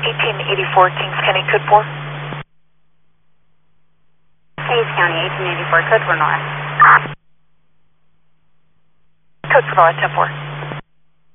1884, Kings County, code 4. Kings County, 1884, code 4 north. Code 4 north, 10-4.